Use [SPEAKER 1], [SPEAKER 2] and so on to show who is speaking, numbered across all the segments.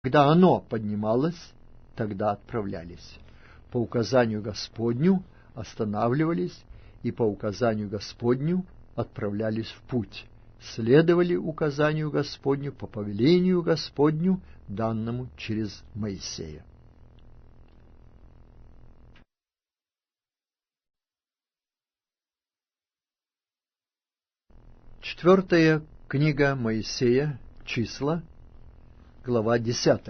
[SPEAKER 1] Когда оно поднималось, тогда отправлялись. По указанию Господню останавливались, и по указанию Господню отправлялись в путь. Следовали указанию Господню по повелению Господню, данному через Моисея. Четвертая книга Моисея, Числа, глава 10.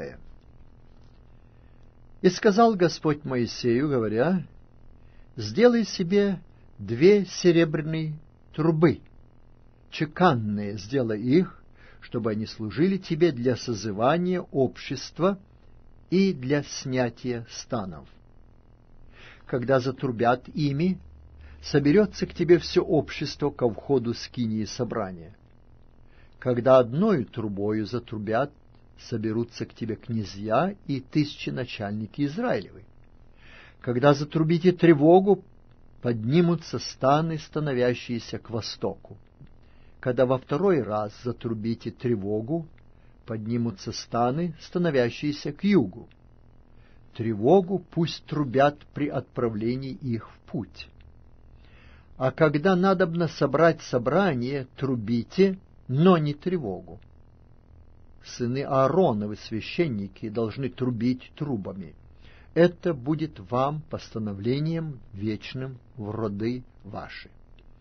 [SPEAKER 1] «И сказал Господь Моисею, говоря: сделай себе 2 серебряные трубы, чеканные сделай их, чтобы они служили тебе для созывания общества и для снятия станов. Когда затрубят ими, соберется к тебе все общество ко входу скинии собрания. Когда одною трубою затрубят, соберутся к тебе князья и тысяченачальники Израилевы. Когда затрубите тревогу, поднимутся станы, становящиеся к востоку. Когда во 2 раз затрубите тревогу, поднимутся станы, становящиеся к югу. Тревогу пусть трубят при отправлении их в путь. А когда надобно собрать собрание, трубите, но не тревогу. Сыны Аароновы, священники, должны трубить трубами. Это будет вам постановлением вечным в роды ваши.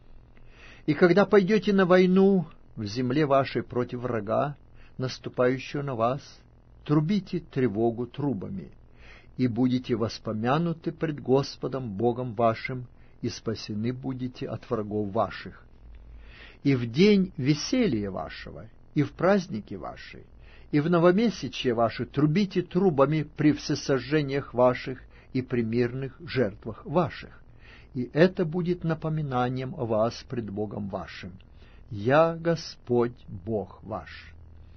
[SPEAKER 1] И когда пойдете на войну в земле вашей против врага, наступающего на вас, трубите тревогу трубами, и будете воспомянуты пред Господом Богом вашим, и спасены будете от врагов ваших. И в день веселья вашего, и в праздники ваши, и в новомесячье ваши трубите трубами при всесожжениях ваших и при мирных жертвах ваших. И это будет напоминанием о вас пред Богом вашим. Я Господь Бог ваш.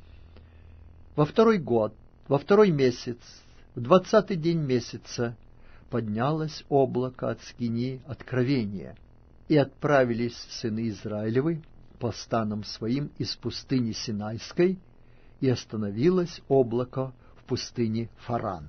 [SPEAKER 1] Во 2 год, во 2 месяц, в 20 день месяца поднялось облако от скинии откровения, и отправились сыны Израилевы по станам своим из пустыни Синайской, и остановилось облако в пустыне Фаран.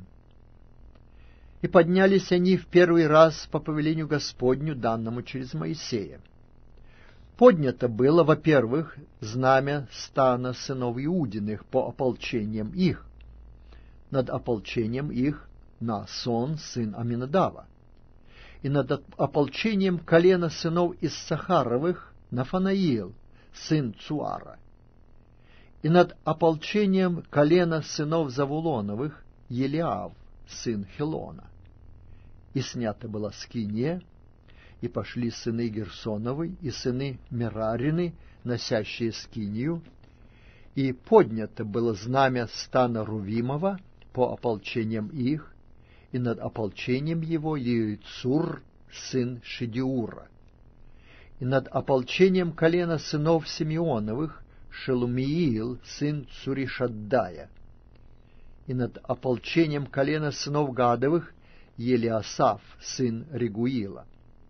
[SPEAKER 1] И поднялись они в 1 раз по повелению Господню, данному через Моисея. Поднято было, во-первых, знамя стана сынов Иудиных по ополчениям их. Над ополчением их Наасон, сын Аминадава, и над ополчением колена сынов Иссахаровых Нафанаил, сын Цуара, и над ополчением колена сынов Завулоновых Елиав, сын Хелона. И снята была скиния, и пошли сыны Герсоновы и сыны Мерарины, носящие скинию, и поднято было знамя стана Рувимова по ополчениям их, и над ополчением его Еицур, сын Шедиура, и над ополчением колена сынов Симеоновых Шелумиил, сын Цуришаддая, и над ополчением колена сынов Гадовых Елиасаф, сын Регуила.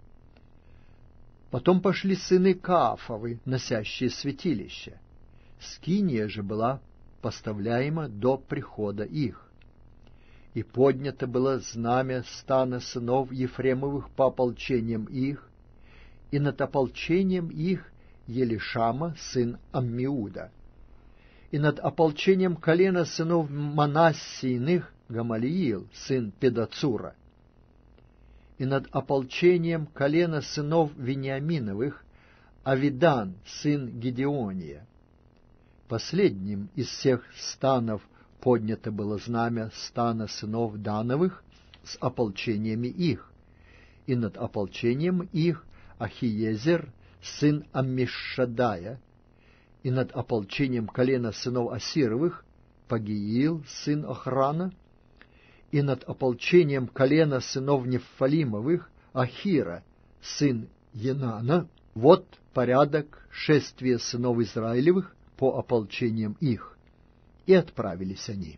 [SPEAKER 1] Потом пошли сыны Каафовы, носящие святилище. Скиния же была поставляема до прихода их. И поднято было знамя стана сынов Ефремовых по ополчениям их, и над ополчением их Елишама, сын Аммиуда, и над ополчением колена сынов Манассийных Гамалиил, сын Педацура, и над ополчением колена сынов Вениаминовых Авидан, сын Гедеония. Последним из всех станов поднято было знамя стана сынов Дановых с ополчениями их, и над ополчением их Ахиезер, сын Аммишадая, и над ополчением колена сынов Асировых Пагиил, сын Охрана, и над ополчением колена сынов Нефалимовых Ахира, сын Енана. Вот порядок шествия сынов Израилевых по ополчениям их. И отправились они.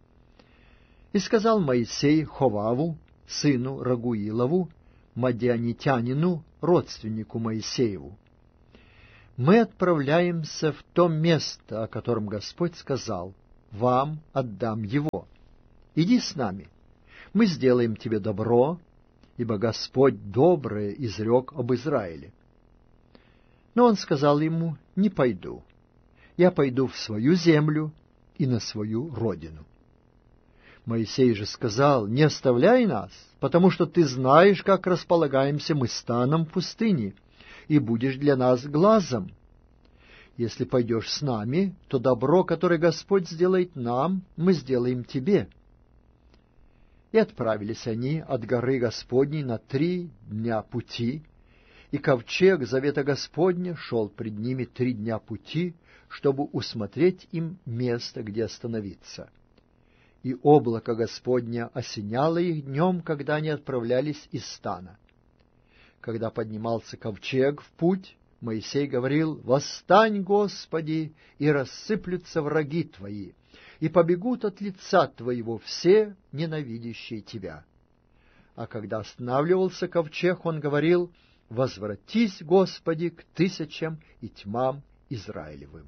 [SPEAKER 1] И сказал Моисей Ховаву, сыну Рагуилову, мадианитянину, родственнику Моисееву: мы отправляемся в то место, о котором Господь сказал: вам отдам его. Иди с нами, мы сделаем тебе добро, ибо Господь доброе изрек об Израиле». Но он сказал ему: «Не пойду, я пойду в свою землю и на свою родину». Моисей же сказал: «Не оставляй нас, потому что ты знаешь, как располагаемся мы станом в пустыне, и будешь для нас глазом. Если пойдешь с нами, то добро, которое Господь сделает нам, мы сделаем тебе». И отправились они от горы Господней на 3 дня пути, и ковчег завета Господня шел пред ними 3 дня пути, чтобы усмотреть им место, где остановиться. И облако Господня осеняло их днем, когда они отправлялись из стана. Когда поднимался ковчег в путь, Моисей говорил: «Восстань, Господи, и рассыплются враги Твои, и побегут от лица Твоего все ненавидящие Тебя». А когда останавливался ковчег, он говорил: «Возвратись, Господи, к тысячам и тьмам Израилевым».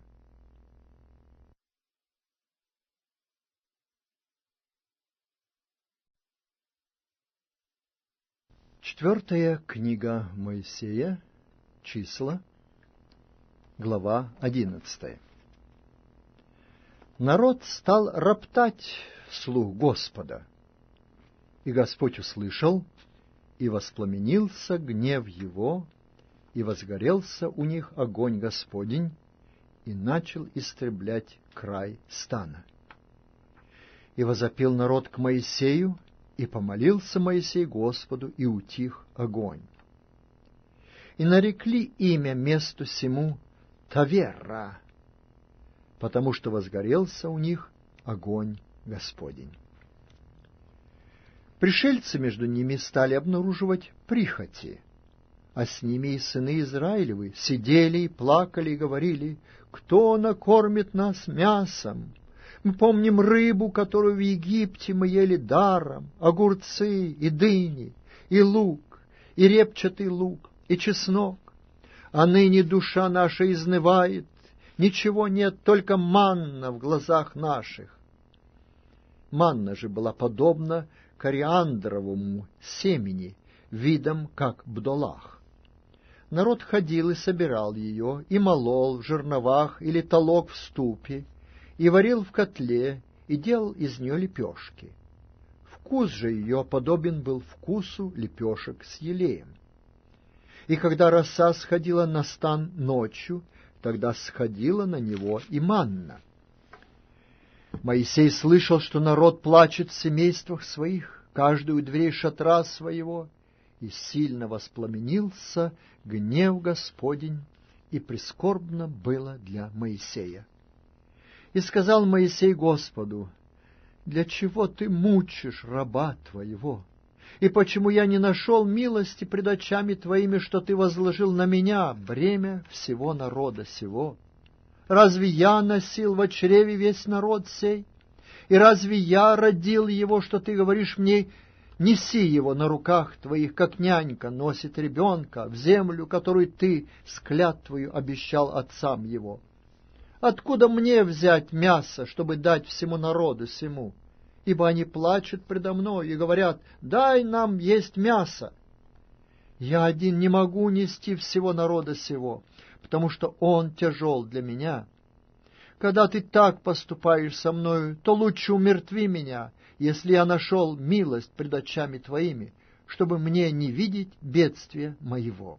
[SPEAKER 1] Четвертая книга Моисея, числа, глава 11. Народ стал роптать вслух Господа, и Господь услышал, и воспламенился гнев его, и возгорелся у них огонь Господень, и начал истреблять край стана. И возопил народ к Моисею, и помолился Моисей Господу, и утих огонь. И нарекли имя месту сему Тавера, потому что возгорелся у них огонь Господень. Пришельцы между ними стали обнаруживать прихоти, а с ними и сыны Израилевы сидели и плакали и говорили: «Кто накормит нас мясом? Мы помним рыбу, которую в Египте мы ели даром, огурцы и дыни, и лук, и репчатый лук, и чеснок. А ныне душа наша изнывает, ничего нет, только манна в глазах наших». Манна же была подобна кориандровому семени, видом как бдолах. Народ ходил и собирал ее, и молол в жерновах или толок в ступе, и варил в котле, и делал из нее лепешки. Вкус же ее подобен был вкусу лепешек с елеем. И когда роса сходила на стан ночью, тогда сходила на него и манна. Моисей слышал, что народ плачет в семействах своих, каждый у дверей шатра своего, и сильно воспламенился гнев Господень, и прискорбно было для Моисея. И сказал Моисей Господу: «Для чего ты мучишь раба твоего? И почему я не нашел милости пред очами твоими, что ты возложил на меня бремя всего народа сего? Разве я носил во чреве весь народ сей? И разве я родил его, что ты говоришь мне: неси его на руках твоих, как нянька носит ребенка, в землю, которую ты с клятвою обещал отцам его? Откуда мне взять мясо, чтобы дать всему народу сему? Ибо они плачут предо мной и говорят: дай нам есть мясо. Я один не могу нести всего народа сего, потому что он тяжел для меня. Когда ты так поступаешь со мною, то лучше умертви меня, если я нашел милость пред очами твоими, чтобы мне не видеть бедствия моего».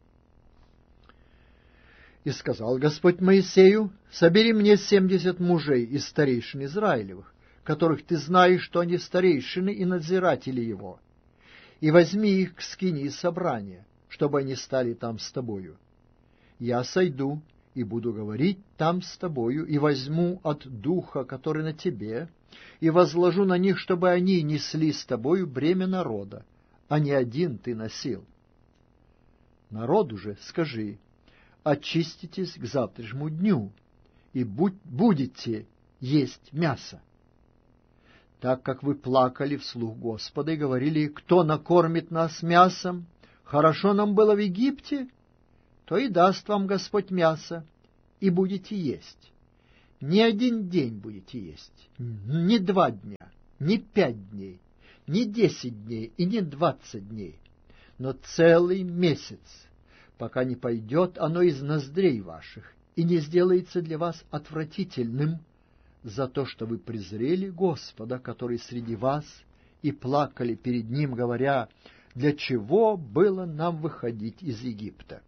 [SPEAKER 1] И сказал Господь Моисею: «Собери мне 70 мужей из старейшин Израилевых, которых ты знаешь, что они старейшины и надзиратели его, и возьми их к скинии собрания, чтобы они стали там с тобою. Я сойду и буду говорить там с тобою, и возьму от духа, который на тебе, и возложу на них, чтобы они несли с тобою бремя народа, а не один ты носил. Народу же скажи: очиститесь к завтрашнему дню, и будете есть мясо. Так как вы плакали вслух Господа и говорили: кто накормит нас мясом? Хорошо нам было в Египте, то и даст вам Господь мясо, и будете есть. не 1 день будете есть, не 2 дня, не 5 дней, не 10 дней и не 20 дней, но целый месяц, пока не пойдет оно из ноздрей ваших и не сделается для вас отвратительным за то, что вы презрели Господа, который среди вас, и плакали перед Ним, говоря: «Для чего было нам выходить из Египта?»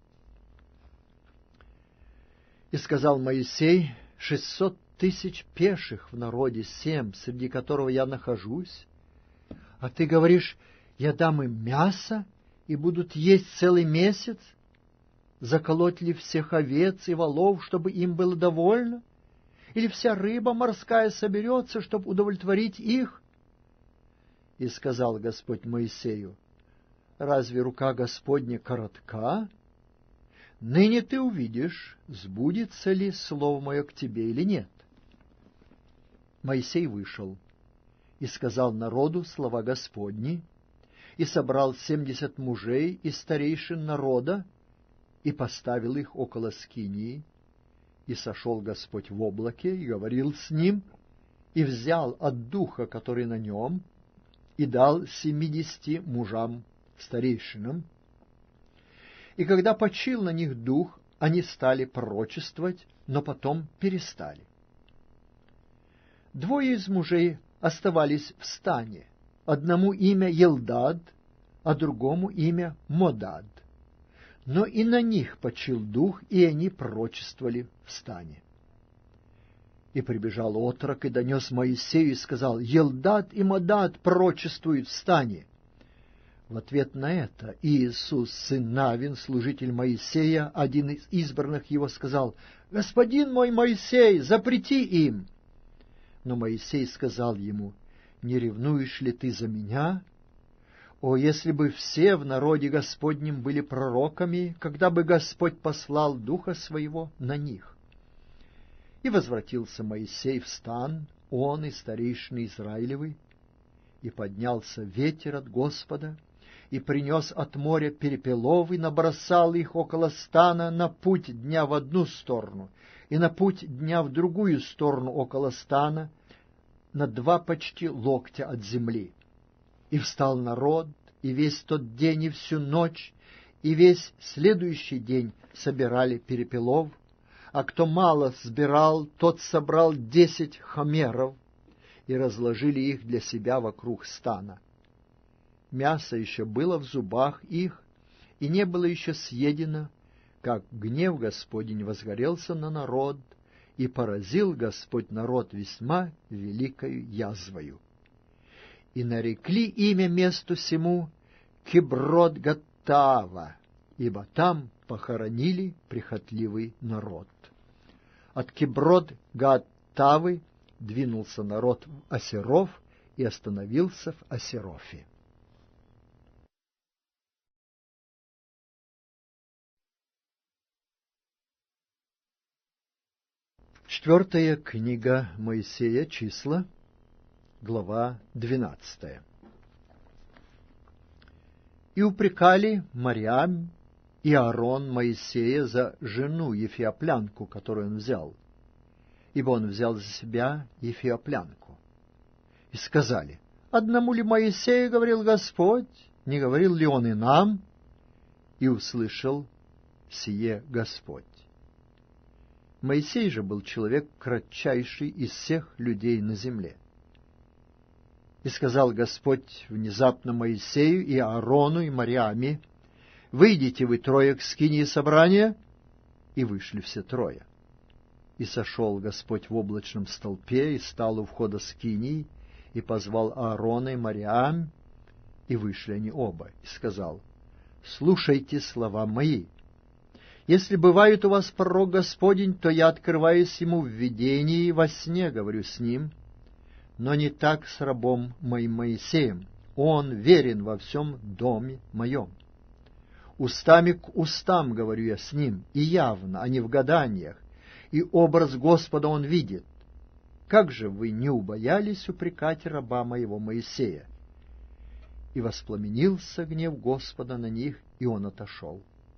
[SPEAKER 1] И сказал Моисей: 600 тысяч пеших в народе сем, среди которого я нахожусь, а ты говоришь: я дам им мясо, и будут есть целый месяц? Заколоть ли всех овец и волов, чтобы им было довольно? Или вся рыба морская соберется, чтобы удовлетворить их? И сказал Господь Моисею: разве рука Господня коротка? Ныне ты увидишь, сбудется ли слово мое к тебе или нет. Моисей вышел и сказал народу слова Господни, и собрал 70 мужей из старейшин народа, и поставил их около скинии. И сошел Господь в облаке, и говорил с ним, и взял от духа, который на нем, и дал 70 мужам, старейшинам. И когда почил на них дух, они стали пророчествовать, но потом перестали. 2 из мужей оставались в стане, одному имя Елдад, а другому имя Модад. Но и на них почил дух, и они пророчествовали в стане. И прибежал отрок и донес Моисею и сказал: Елдад и Модад пророчествуют в стане. В ответ на это Иисус, сын Навин, служитель Моисея, один из избранных его, сказал: «Господин мой Моисей, запрети им!» Но Моисей сказал ему: «Не ревнуешь ли ты за меня? О, если бы все в народе Господнем были пророками, когда бы Господь послал Духа Своего на них!» И возвратился Моисей в стан, он и старейшины Израилевы, и поднялся ветер от Господа, и принес от моря перепелов, и набросал их около стана на путь дня в одну сторону, и на путь дня в другую сторону около стана, на 2 почти локтя от земли. И встал народ, и весь тот день и всю ночь, и весь следующий день собирали перепелов, а кто мало сбирал, тот собрал 10 хомеров, и разложили их для себя вокруг стана. Мясо еще было в зубах их, и не было еще съедено, как гнев Господень возгорелся на народ, и поразил Господь народ весьма великою язвою. И нарекли имя месту сему Киброт-Гаттава, ибо там похоронили прихотливый народ. От Киброт-Гаттавы двинулся народ в Асеров и остановился в Асерофе. Четвертая книга Моисея, Числа, глава 12. И упрекали Марьям и Аарон Моисея за жену ефиоплянку, которую он взял, ибо он взял за себя ефиоплянку. И сказали: одному ли Моисею говорил Господь, не говорил ли он и нам? И услышал сие Господь. Моисей же был человек кратчайший из всех людей на земле. И сказал Господь внезапно Моисею и Аарону и Марьяме: «Выйдите вы 3 к скинии собрания». И вышли все 3. И сошел Господь в облачном столпе, и стал у входа скинии, и позвал Аарона и Марьям, и вышли они оба, и сказал: «Слушайте слова мои. Если бывает у вас пророк Господень, то я открываюсь ему в видении и во сне говорю с ним, но не так с рабом моим Моисеем. Он верен во всем доме моем. Устами к устам говорю я с ним, и явно, а не в гаданиях, и образ Господа он видит. Как же вы не убоялись упрекать раба моего Моисея?» И воспламенился гнев Господа на них, и он отошел.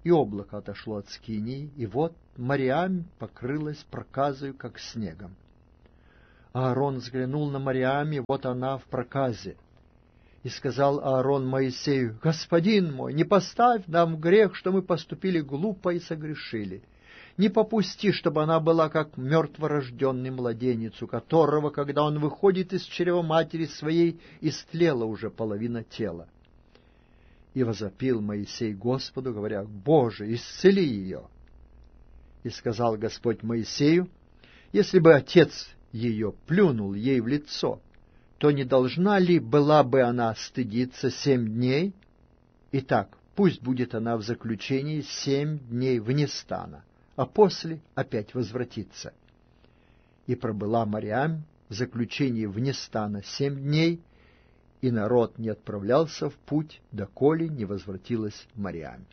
[SPEAKER 1] И облако отошло от скинии, и вот Марьям покрылась проказою, как снегом. Аарон взглянул на Марьям, и вот она в проказе. И сказал Аарон Моисею: «Господин мой, не поставь нам грех, что мы поступили глупо и согрешили. Не попусти, чтобы она была как мертворожденный младенец, у которого, когда он выходит из чрева матери своей, истлела уже половина тела». И возопил Моисей Господу, говоря: «Боже, исцели ее!» И сказал Господь Моисею: «Если бы отец ее плюнул ей в лицо, то не должна ли была бы она стыдиться 7 дней? Итак, пусть будет она в заключении 7 дней вне стана, а после опять возвратится». И пробыла Марьям в заключении вне стана 7 дней, и народ не отправлялся в путь, доколе не возвратилась Марьям.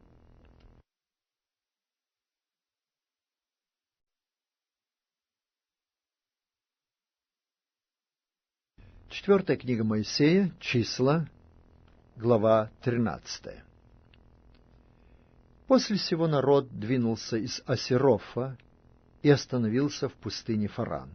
[SPEAKER 1] Четвертая книга Моисея, Числа, глава 13. После сего народ двинулся из Асерофа и остановился в пустыне Фаран.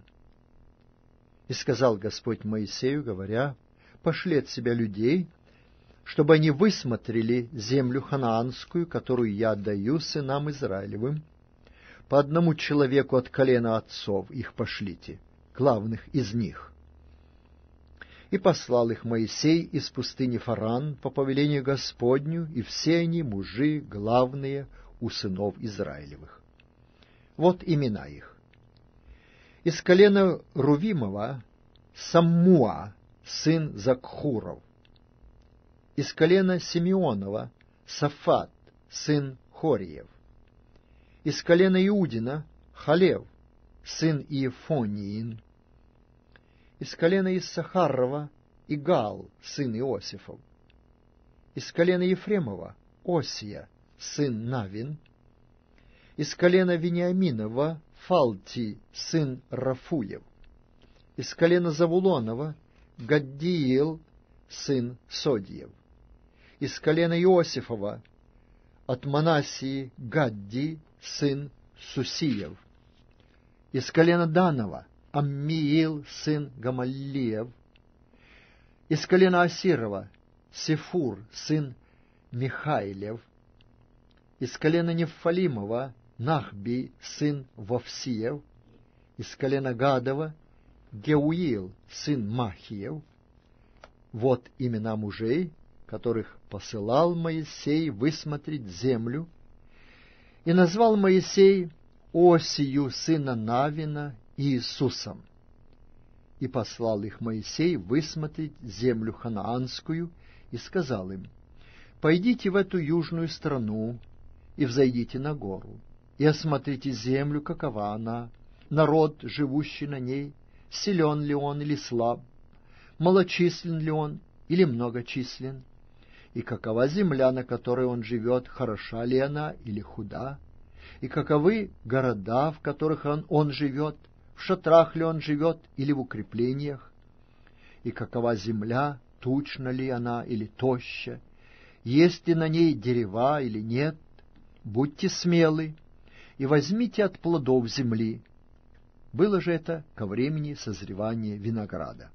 [SPEAKER 1] И сказал Господь Моисею, говоря: «Пошли от себя людей, чтобы они высмотрели землю ханаанскую, которую я отдаю сынам Израилевым. По одному человеку от колена отцов их пошлите, главных из них». И послал их Моисей из пустыни Фаран по повелению Господню, и все они мужи главные у сынов Израилевых. Вот имена их. Из колена Рувимова Саммуа, сын Закхуров. Из колена Симеонова Сафат, сын Хориев. Из колена Иудина Халев, сын Иефониин. Из колена Иссахарова Игал, сын Иосифов. Из колена Ефремова Осия, сын Навин. Из колена Вениаминова Фалти, сын Рафуев. Из колена Завулонова Гаддиил, сын Содьев. Из колена Иосифова от Манассии Гадди, сын Сусиев. Из колена Данова Аммиил, сын Гамаллиев. Из колена Асирова Сефур, сын Михайлев. Из колена Нефалимова Нахби, сын Вовсиев. Из колена Гадова Геуил, сын Махиев. Вот имена мужей, которых посылал Моисей высмотреть землю. И назвал Моисей Осию, сына Навина, Иисусом. И послал их Моисей высмотреть землю ханаанскую, и сказал им: «Пойдите в эту южную страну, и взойдите на гору, и осмотрите землю, какова она, народ, живущий на ней, силен ли он или слаб, малочислен ли он или многочислен, и какова земля, на которой он живет, хороша ли она или худа, и каковы города, в которых он живет, в шатрах ли он живет или в укреплениях, и какова земля, тучна ли она или тоща, есть ли на ней дерева или нет. Будьте смелы и возьмите от плодов земли». Было же это ко времени созревания винограда.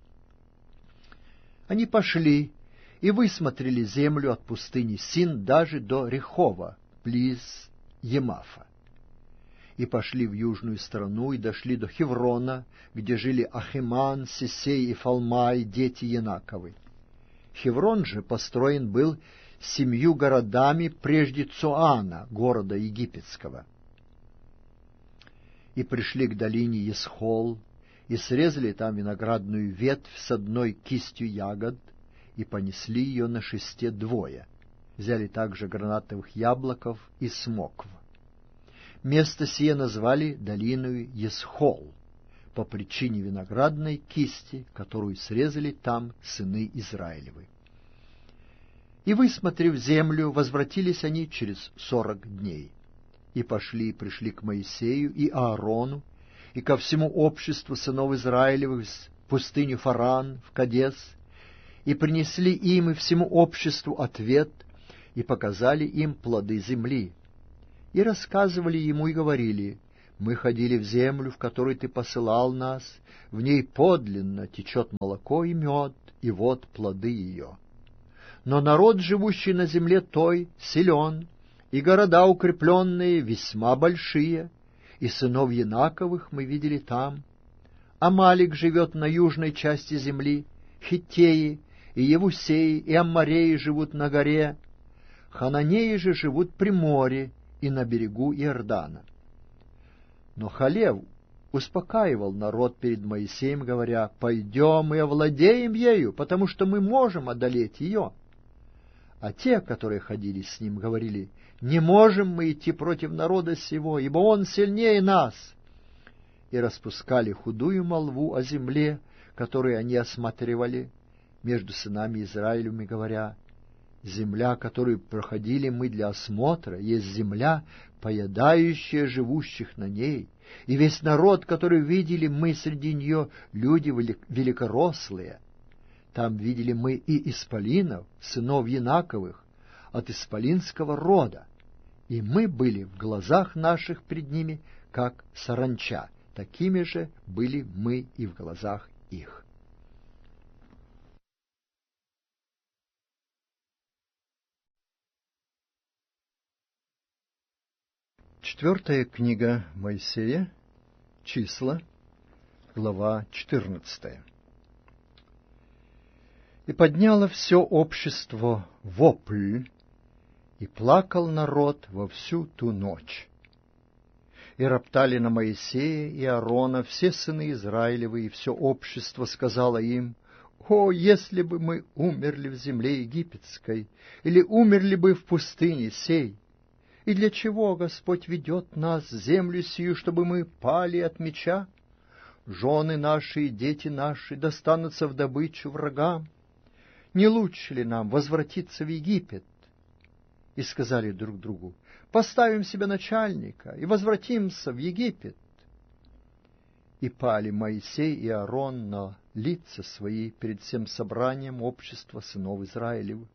[SPEAKER 1] Они пошли и высмотрели землю от пустыни Син даже до Рехова, близ Емафа. И пошли в южную страну, и дошли до Хеврона, где жили Ахиман, Сесей и Фалмай, дети Янаковы. Хеврон же построен был 7 городами прежде Цоана, города египетского. И пришли к долине Есхол, и срезали там виноградную ветвь с одной кистью ягод, и понесли ее на шесте 2. Взяли также гранатовых яблоков и смокв. Место сие назвали долиною Есхол, по причине виноградной кисти, которую срезали там сыны Израилевы. И, высмотрев землю, возвратились они через 40 дней. И пошли и пришли к Моисею и Аарону, и ко всему обществу сынов Израилевых в пустыню Фаран, в Кадес, и принесли им и всему обществу ответ, и показали им плоды земли. И рассказывали ему и говорили: «Мы ходили в землю, в которой ты посылал нас, в ней подлинно течет молоко и мед, и вот плоды ее». Но народ, живущий на земле той, силен, и города укрепленные весьма большие, и сынов Янаковых мы видели там. Амалик живет на южной части земли, Хиттеи, и Евусеи, и Аммореи живут на горе, Хананеи же живут при море и на берегу Иордана. Но Халев успокаивал народ перед Моисеем, говоря: «Пойдем и овладеем ею, потому что мы можем одолеть ее». А те, которые ходили с ним, говорили: «Не можем мы идти против народа сего, ибо он сильнее нас». И распускали худую молву о земле, которую они осматривали между сынами Израилевыми, говоря: «Земля, которую проходили мы для осмотра, есть земля, поедающая живущих на ней, и весь народ, который видели мы среди нее, люди великорослые. Там видели мы и исполинов, сынов Янаковых, от исполинского рода, и мы были в глазах наших пред ними, как саранча, такими же были мы и в глазах их». Четвертая книга Моисея, Числа, глава 14. «И подняло все общество вопль, и плакал народ во всю ту ночь. И роптали на Моисея и Аарона все сыны Израилевы, и все общество сказало им: «О, если бы мы умерли в земле египетской, или умерли бы в пустыне сей! И для чего Господь ведет нас в землю сию, чтобы мы пали от меча? Жены наши и дети наши достанутся в добычу врагам. Не лучше ли нам возвратиться в Египет?» И сказали друг другу: «Поставим себе начальника и возвратимся в Египет». И пали Моисей и Аарон на лица свои перед всем собранием общества сынов Израилевых.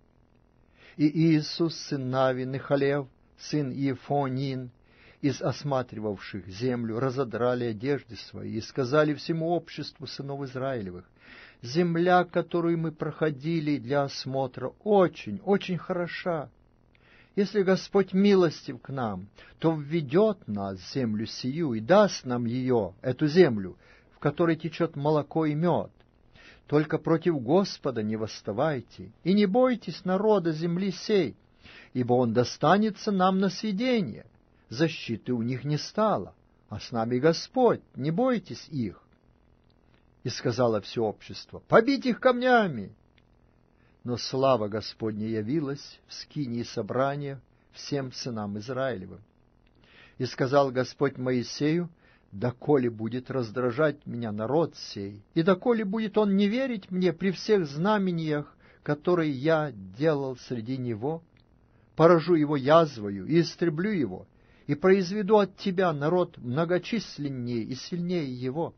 [SPEAKER 1] И Иисус, сын Навин, и Халев, сын Иефонин, из осматривавших землю, разодрали одежды свои и сказали всему обществу сынов Израилевых: «Земля, которую мы проходили для осмотра, очень, очень хороша. Если Господь милостив к нам, то введет нас в землю сию и даст нам ее, эту землю, в которой течет молоко и мед. Только против Господа не восставайте, и не бойтесь народа земли сей, ибо он достанется нам на съедение. Защиты у них не стало, а с нами Господь, не бойтесь их». И сказала все общество: «Побить их камнями!» Но слава Господня явилась в скинии собрания всем сынам Израилевым. И сказал Господь Моисею: «Доколе будет раздражать меня народ сей, и доколе будет он не верить мне при всех знамениях, которые я делал среди него, поражу его язвою и истреблю его, и произведу от тебя народ многочисленнее и сильнее его».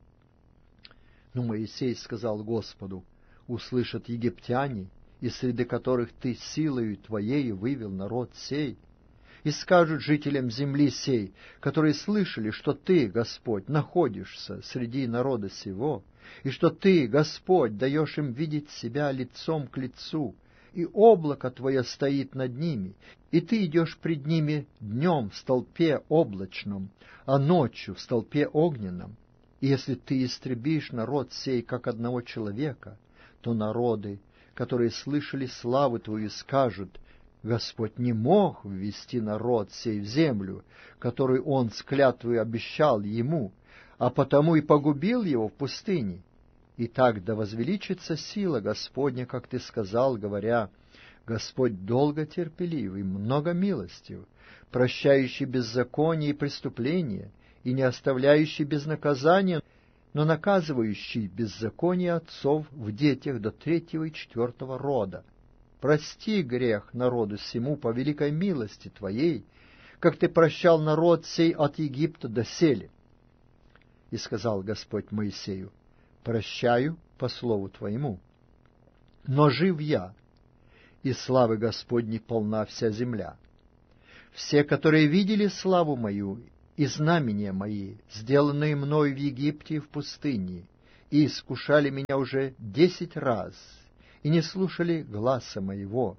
[SPEAKER 1] Но Моисей сказал Господу: «Услышат египтяне, из среды которых ты силою твоею вывел народ сей, и скажут жителям земли сей, которые слышали, что ты, Господь, находишься среди народа сего, и что ты, Господь, даешь им видеть себя лицом к лицу, и облако твое стоит над ними, и ты идешь пред ними днем в столпе облачном, а ночью в столпе огненном. И если ты истребишь народ сей, как одного человека, то народы, которые слышали славу твою, скажут: Господь не мог ввести народ сей в землю, которую он с клятвой обещал ему, а потому и погубил его в пустыне. И так да возвеличится сила Господня, как ты сказал, говоря: Господь долго терпеливый, много милостив, прощающий беззаконие и преступления, и не оставляющий без наказания, но наказывающий беззаконие отцов в детях до 3-го и 4-го рода. Прости грех народу сему по великой милости Твоей, как Ты прощал народ сей от Египта доселе. И сказал Господь Моисею: прощаю по слову Твоему. Но жив я, и славы Господней полна вся земля. Все, которые видели славу мою и знамения мои, сделанные мною в Египте и в пустыне, и искушали меня уже 10 раз, и не слушали гласа моего,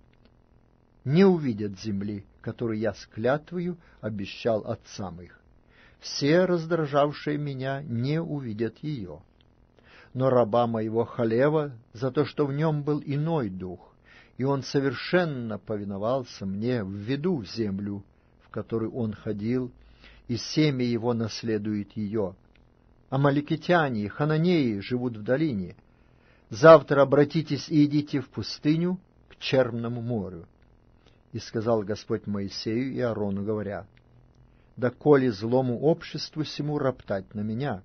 [SPEAKER 1] не увидят земли, которую я с клятвою обещал отцам их. Все, раздражавшие меня, не увидят ее. Но раба моего Халева, за то, что в нем был иной дух, и он совершенно повиновался мне, введу в землю, в которую он ходил, и семя его наследует ее. Амаликитяне и хананеи живут в долине. Завтра обратитесь и идите в пустыню к Черному морю. И сказал Господь Моисею и Аарону, говоря: доколе злому обществу сему роптать на меня?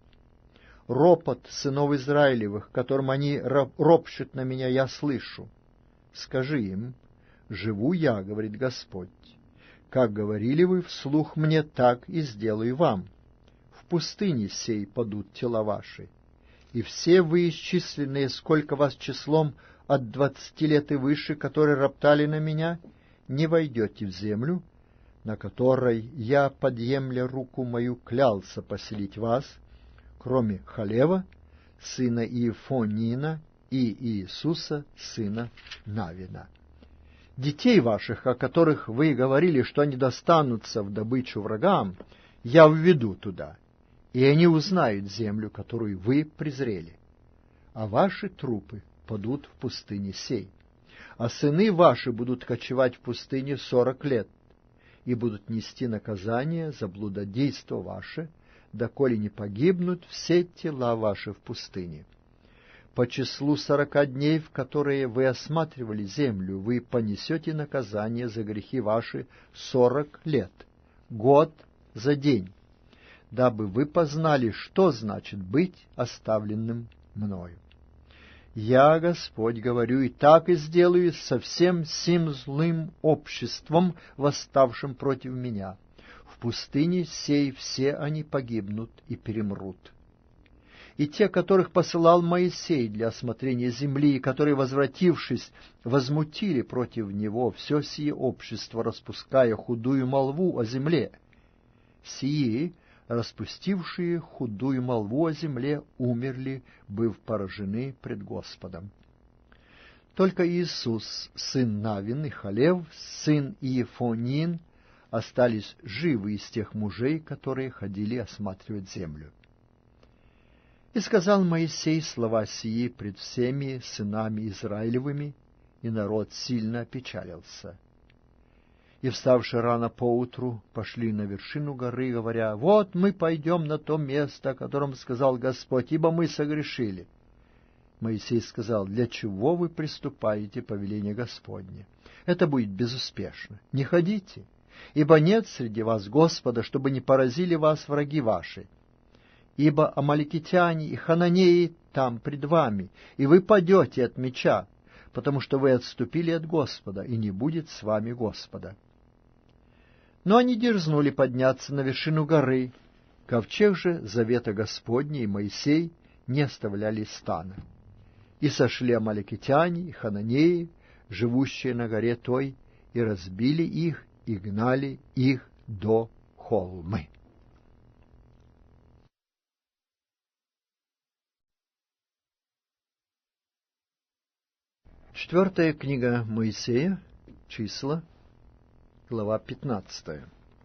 [SPEAKER 1] Ропот сынов Израилевых, которым они ропщут на меня, я слышу. Скажи им: живу я, говорит Господь, как говорили вы вслух мне, так и сделаю вам. В пустыне сей падут тела ваши, и все вы исчисленные, сколько вас числом от 20 лет и выше, которые роптали на меня, не войдете в землю, на которой я, подъемля руку мою, клялся поселить вас, кроме Халева, сына Иефонина, и Иисуса, сына Навина. Детей ваших, о которых вы говорили, что они достанутся в добычу врагам, я введу туда, и они узнают землю, которую вы презрели. А ваши трупы падут в пустыне сей, а сыны ваши будут кочевать в пустыне 40 лет, и будут нести наказание за блудодейство ваше, доколе не погибнут все тела ваши в пустыне. По числу 40 дней, в которые вы осматривали землю, вы понесете наказание за грехи ваши 40 лет, год за день, дабы вы познали, что значит быть оставленным мною. Я, Господь, говорю, и так и сделаю со всем сим злым обществом, восставшим против меня. В пустыне сей все они погибнут и перемрут. И те, которых посылал Моисей для осмотрения земли, и которые, возвратившись, возмутили против него все сие общество, распуская худую молву о земле, сии, распустившие худую молву о земле, умерли, быв поражены пред Господом. Только Иисус, сын Навин, и Халев, сын Иефонин, остались живы из тех мужей, которые ходили осматривать землю. И сказал Моисей слова сии пред всеми сынами Израилевыми, и народ сильно опечалился. И, вставши рано поутру, пошли на вершину горы, говоря: вот мы пойдем на то место, о котором сказал Господь, ибо мы согрешили. Моисей сказал: для чего вы приступаете повеление Господне? Это будет безуспешно. Не ходите, ибо нет среди вас Господа, чтобы не поразили вас враги ваши. Ибо амаликитяне и хананеи там пред вами, и вы падете от меча, потому что вы отступили от Господа, и не будет с вами Господа. Но они дерзнули подняться на вершину горы. Ковчег же завета Господня и Моисей не оставляли стана. И сошли амаликитяне и хананеи, живущие на горе той, и разбили их, и гнали их до Холмы. Четвертая книга Моисея, числа, глава 15.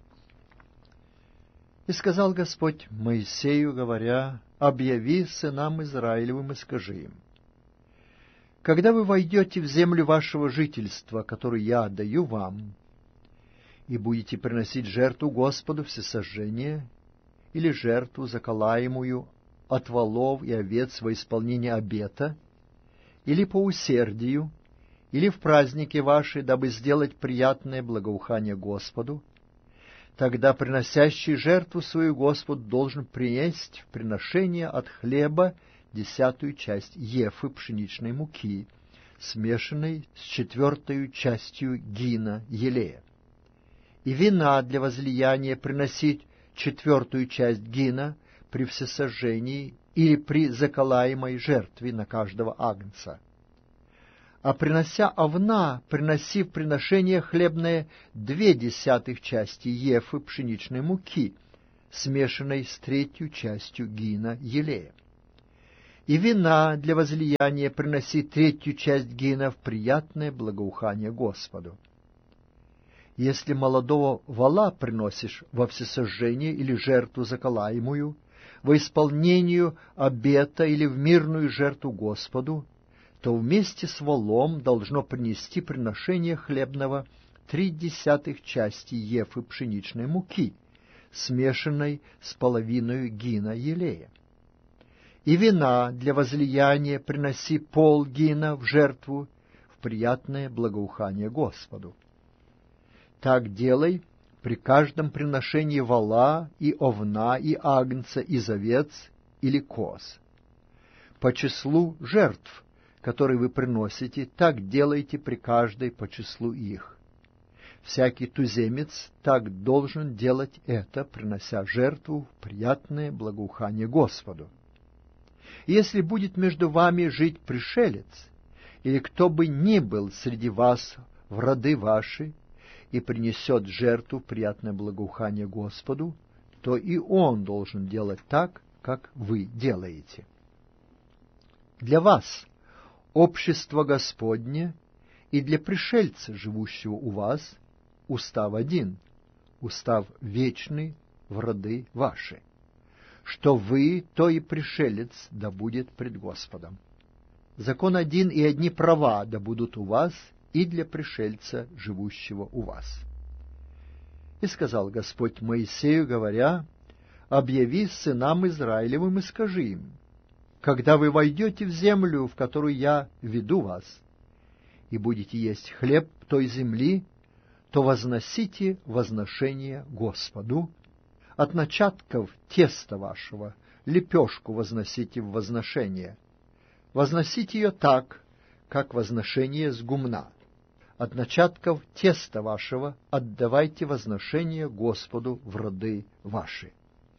[SPEAKER 1] И сказал Господь Моисею, говоря: объяви сынам Израилевым и скажи им: когда вы войдете в землю вашего жительства, которую я даю вам, и будете приносить жертву Господу всесожжение, или жертву заколаемую от волов и овец во исполнение обета, или по усердию, или в праздники ваши, дабы сделать приятное благоухание Господу, тогда приносящий жертву свою Господу должен принести в приношение от хлеба 10-ю часть ефы пшеничной муки, смешанной с 4-ю частью гина елея, и вина для возлияния приносить 4-ю часть гина при всесожжении или при заколаемой жертве на каждого агнца. а принося овна, приноси в приношение хлебное 0,2 части ефы пшеничной муки, смешанной с 1/3 частью гина елея. И вина для возлияния приноси 1/3 часть гина в приятное благоухание Господу. Если молодого вола приносишь во всесожжение или жертву заколаемую, во исполнению обета или в мирную жертву Господу, то вместе с волом должно принести приношение хлебного 0,3 части ефы пшеничной муки, смешанной с половиной гина елея. И вина для возлияния приноси полгина в жертву в приятное благоухание Господу. Так делай при каждом приношении вола и овна и агнца из овец или коз. По числу жертв, которые вы приносите, так делайте при каждой по числу их. Всякий туземец так должен делать это, принося жертву в приятное благоухание Господу. Если будет между вами жить пришелец, или кто бы ни был среди вас в роды ваши, и принесет жертву в приятное благоухание Господу, то и он должен делать так, как вы делаете. Для вас общество Господне, и для пришельца, живущего у вас, устав один, устав вечный в роды ваши. Что вы, то и пришелец, да будет пред Господом. Закон один, и одни права да будут у вас, и для пришельца, живущего у вас. И сказал Господь Моисею, говоря: «Объяви сынам Израилевым и скажи им: когда вы войдете в землю, в которую я веду вас, и будете есть хлеб той земли, то возносите возношение Господу. От начатков теста вашего лепешку возносите в возношение. Возносите ее так, как возношение с гумна. От начатков теста вашего отдавайте возношение Господу в роды ваши.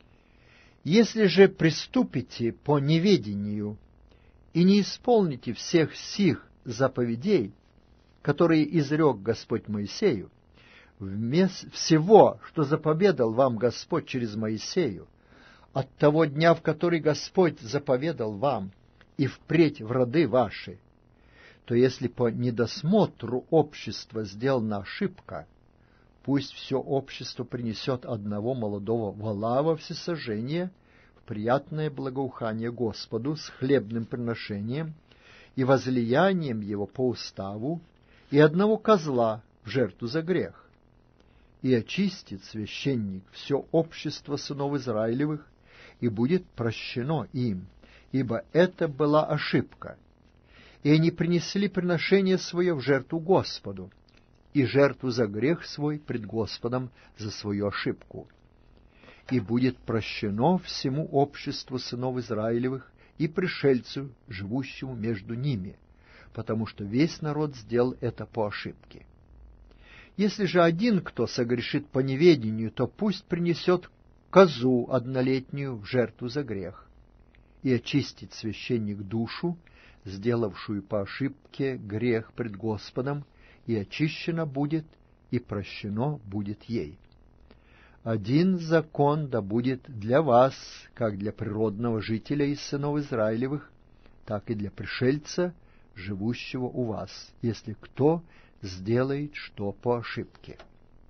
[SPEAKER 1] Если же приступите по неведению и не исполните всех сих заповедей, которые изрек Господь Моисею, вместо всего, что заповедал вам Господь через Моисею, от того дня, в который Господь заповедал вам, и впредь в роды ваши, то если по недосмотру общества сделана ошибка, пусть все общество принесет одного молодого вола во всесожжение в приятное благоухание Господу с хлебным приношением и возлиянием его по уставу, и одного козла в жертву за грех. И очистит священник все общество сынов Израилевых, и будет прощено им, ибо это была ошибка. И они принесли приношение свое в жертву Господу, и жертву за грех свой пред Господом за свою ошибку. И будет прощено всему обществу сынов Израилевых и пришельцу, живущему между ними, потому что весь народ сделал это по ошибке. Если же один кто согрешит по неведению, то пусть принесет козу однолетнюю в жертву за грех, и очистит священник душу, сделавшую по ошибке грех пред Господом, и очищена будет, и прощено будет ей. Один закон да будет для вас, как для природного жителя из сынов Израилевых, так и для пришельца, живущего у вас, если кто сделает что по ошибке.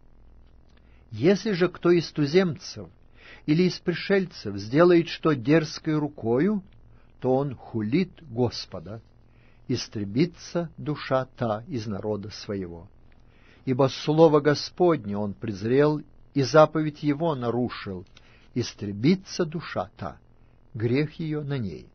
[SPEAKER 1] Если же кто из туземцев или из пришельцев сделает что дерзкой рукою, то он хулит Господа, истребится душа та из народа своего. Ибо слово Господне он презрел, и заповедь его нарушил, истребится душа та, грех ее на ней.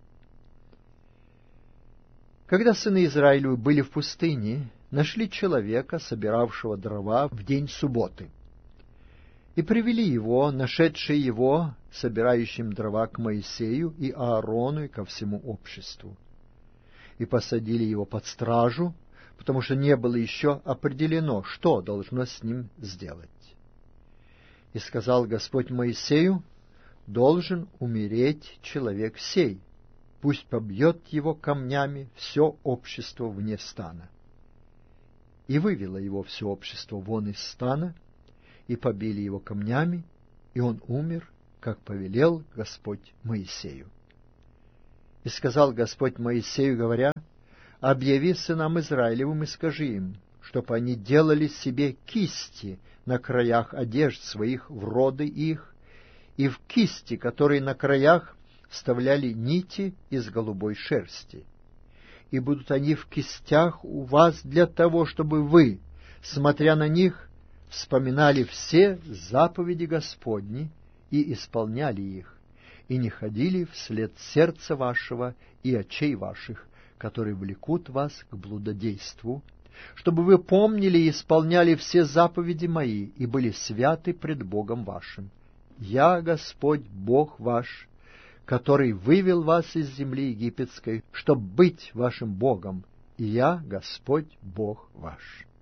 [SPEAKER 1] Когда сыны Израилевы были в пустыне, нашли человека, собиравшего дрова в день субботы, и привели его, нашедшие его, собирающим дрова, к Моисею и Аарону и ко всему обществу. И посадили его под стражу, потому что не было еще определено, что должно с ним сделать. И сказал Господь Моисею: должен умереть человек сей, пусть побьет его камнями все общество вне стана. И вывело его все общество вон из стана, и побили его камнями, и он умер, как повелел Господь Моисею. И сказал Господь Моисею, говоря: «Объяви сынам Израилевым и скажи им, чтоб они делали себе кисти на краях одежд своих в роды их, и в кисти, которые на краях вставляли нити из голубой шерсти. И будут они в кистях у вас для того, чтобы вы, смотря на них, вспоминали все заповеди Господни и исполняли их, и не ходили вслед сердца вашего и очей ваших, которые влекут вас к блудодейству, чтобы вы помнили и исполняли все заповеди мои и были святы пред Богом вашим. Я, Господь, Бог ваш, который вывел вас из земли египетской, чтоб быть вашим Богом, и я, Господь, Бог ваш».